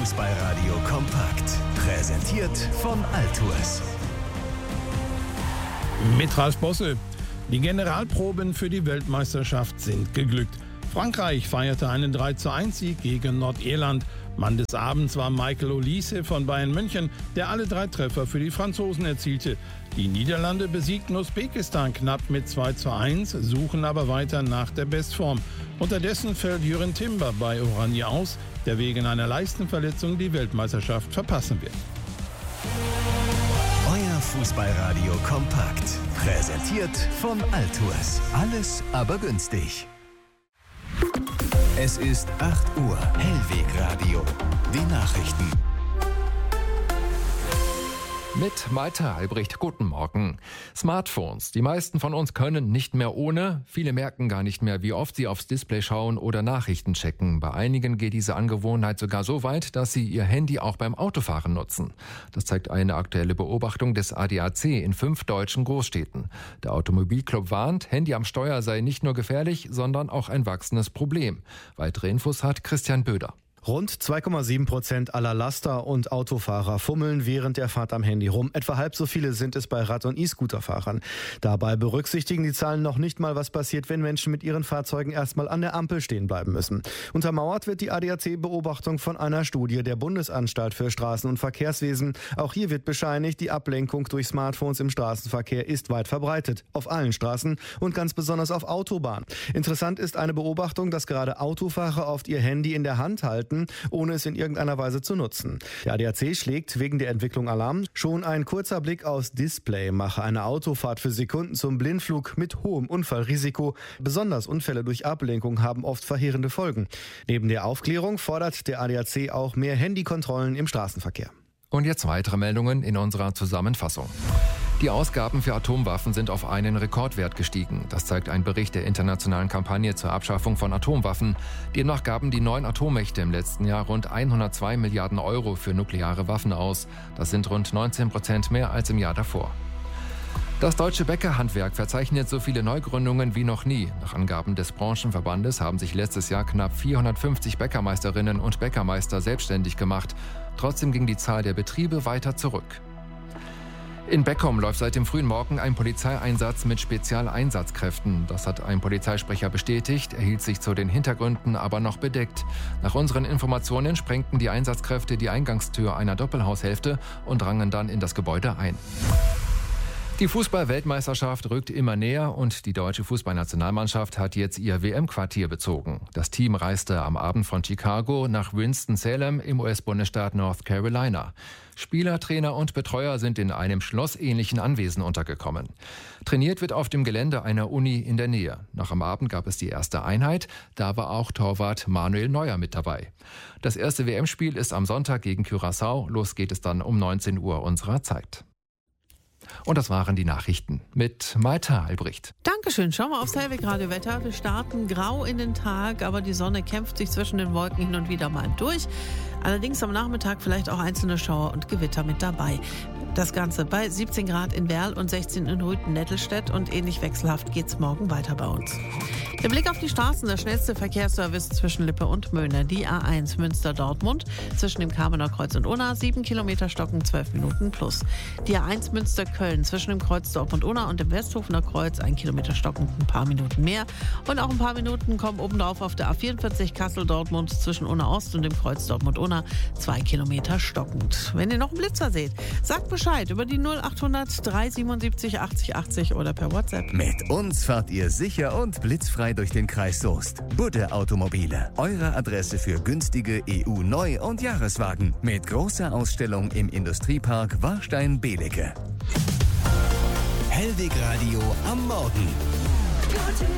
Fußballradio kompakt. Präsentiert von Altours. Mit Ralf Bosse. Die Generalproben für die Weltmeisterschaft sind geglückt. Frankreich feierte einen 3:1-Sieg gegen Nordirland. Mann des Abends war Michael Olise von Bayern München, der alle 3 Treffer für die Franzosen erzielte. Die Niederlande besiegten Usbekistan knapp mit 2:1, suchen aber weiter nach der Bestform. Unterdessen fällt Jürgen Timber bei Oranje aus, der wegen einer Leistenverletzung die Weltmeisterschaft verpassen wird. Euer Fußballradio kompakt. Präsentiert von Altours. Alles aber günstig. Es ist 8 Uhr. Hellwegradio. Die Nachrichten. Mit Malte Albrecht, guten Morgen. Smartphones. Die meisten von uns können nicht mehr ohne. Viele merken gar nicht mehr, wie oft sie aufs Display schauen oder Nachrichten checken. Bei einigen geht diese Angewohnheit sogar so weit, dass sie ihr Handy auch beim Autofahren nutzen. Das zeigt eine aktuelle Beobachtung des ADAC in 5 deutschen Großstädten. Der Automobilclub warnt, Handy am Steuer sei nicht nur gefährlich, sondern auch ein wachsendes Problem. Weitere Infos hat Christian Böder. Rund 2,7% aller Laster und Autofahrer fummeln während der Fahrt am Handy rum. Etwa halb so viele sind es bei Rad- und E-Scooter-Fahrern. Dabei berücksichtigen die Zahlen noch nicht mal, was passiert, wenn Menschen mit ihren Fahrzeugen erstmal an der Ampel stehen bleiben müssen. Untermauert wird die ADAC-Beobachtung von einer Studie der Bundesanstalt für Straßen- und Verkehrswesen. Auch hier wird bescheinigt, die Ablenkung durch Smartphones im Straßenverkehr ist weit verbreitet. Auf allen Straßen und ganz besonders auf Autobahnen. Interessant ist eine Beobachtung, dass gerade Autofahrer oft ihr Handy in der Hand halten, ohne es in irgendeiner Weise zu nutzen. Der ADAC schlägt wegen der Entwicklung Alarm. Schon ein kurzer Blick aufs Display mache eine Autofahrt für Sekunden zum Blindflug mit hohem Unfallrisiko. Besonders Unfälle durch Ablenkung haben oft verheerende Folgen. Neben der Aufklärung fordert der ADAC auch mehr Handykontrollen im Straßenverkehr. Und jetzt weitere Meldungen in unserer Zusammenfassung. Die Ausgaben für Atomwaffen sind auf einen Rekordwert gestiegen. Das zeigt ein Bericht der internationalen Kampagne zur Abschaffung von Atomwaffen. Demnach gaben die 9 Atommächte im letzten Jahr rund 102 Milliarden Euro für nukleare Waffen aus. Das sind rund 19% mehr als im Jahr davor. Das deutsche Bäckerhandwerk verzeichnet so viele Neugründungen wie noch nie. Nach Angaben des Branchenverbandes haben sich letztes Jahr knapp 450 Bäckermeisterinnen und Bäckermeister selbstständig gemacht. Trotzdem ging die Zahl der Betriebe weiter zurück. In Beckum läuft seit dem frühen Morgen ein Polizeieinsatz mit Spezialeinsatzkräften. Das hat ein Polizeisprecher bestätigt, er hielt sich zu den Hintergründen aber noch bedeckt. Nach unseren Informationen sprengten die Einsatzkräfte die Eingangstür einer Doppelhaushälfte und drangen dann in das Gebäude ein. Die Fußball-Weltmeisterschaft rückt immer näher und die deutsche Fußballnationalmannschaft hat jetzt ihr WM-Quartier bezogen. Das Team reiste am Abend von Chicago nach Winston-Salem im US-Bundesstaat North Carolina. Spieler, Trainer und Betreuer sind in einem schlossähnlichen Anwesen untergekommen. Trainiert wird auf dem Gelände einer Uni in der Nähe. Noch am Abend gab es die erste Einheit, da war auch Torwart Manuel Neuer mit dabei. Das erste WM-Spiel ist am Sonntag gegen Curaçao. Los geht es dann um 19 Uhr unserer Zeit. Und das waren die Nachrichten mit Malte Albrecht. Dankeschön. Schauen wir aufs Hellwegradio-Wetter. Wir starten grau in den Tag, aber die Sonne kämpft sich zwischen den Wolken hin und wieder mal durch. Allerdings am Nachmittag vielleicht auch einzelne Schauer und Gewitter mit dabei. Das Ganze bei 17 Grad in Werl und 16 in Rüthen-Nettelstedt und ähnlich wechselhaft geht's morgen weiter bei uns. Der Blick auf die Straßen, der schnellste Verkehrsservice zwischen Lippe und Möhne. Die A1 Münster-Dortmund zwischen dem Kamener Kreuz und Unna, 7 Kilometer Stocken, 12 Minuten plus. Die A1 Münster-Köln zwischen dem Kreuz Dortmund-Unna und dem Westhofener Kreuz, 1 Kilometer Stocken, ein paar Minuten mehr. Und auch ein paar Minuten kommen obendrauf auf der A44 Kassel-Dortmund zwischen Unna-Ost und dem Kreuz Dortmund-Unna, 2 Kilometer stockend. Wenn ihr noch einen Blitzer seht, sagt Bescheid über die 0800 377 80 80 oder per WhatsApp. Mit uns fahrt ihr sicher und blitzfrei durch den Kreis Soest. Budde Automobile. Eure Adresse für günstige EU-Neu- und Jahreswagen. Mit großer Ausstellung im Industriepark Warstein-Belecke. Hellwegradio am Morgen. Guten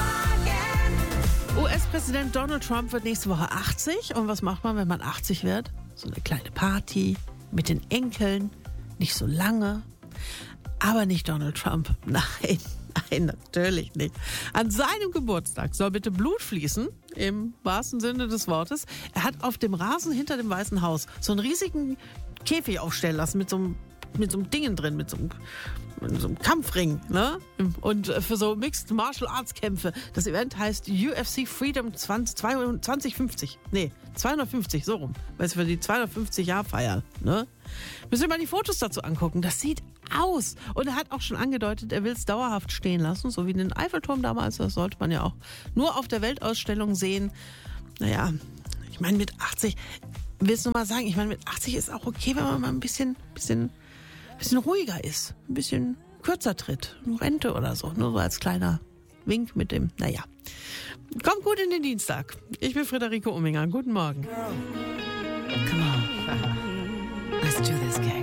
Morgen! US-Präsident Donald Trump wird nächste Woche 80. Und was macht man, wenn man 80 wird? So eine kleine Party mit den Enkeln. Nicht so lange. Aber nicht Donald Trump. Nein, natürlich nicht. An seinem Geburtstag soll bitte Blut fließen, im wahrsten Sinne des Wortes. Er hat auf dem Rasen hinter dem Weißen Haus so einen riesigen Käfig aufstellen lassen mit so einem so einem Dingen drin, mit so einem Kampfring, ne? Und für so Mixed Martial Arts Kämpfe. Das Event heißt UFC Freedom 250. Nee, 250, so rum. Weil es für die 250 Jahre feiern, ne? Müssen wir mal die Fotos dazu angucken. Das sieht aus. Und er hat auch schon angedeutet, er will es dauerhaft stehen lassen, so wie den Eiffelturm damals. Das sollte man ja auch nur auf der Weltausstellung sehen. Naja, ich meine mit 80, willst du mal sagen, ich meine mit 80 ist auch okay, wenn man mal ein bisschen ruhiger ist. Ein bisschen kürzer tritt. Rente oder so. Nur so als kleiner Wink mit dem, naja. Kommt gut in den Dienstag. Ich bin Friederike Umminger. Guten Morgen. Come on. Let's do this, gang.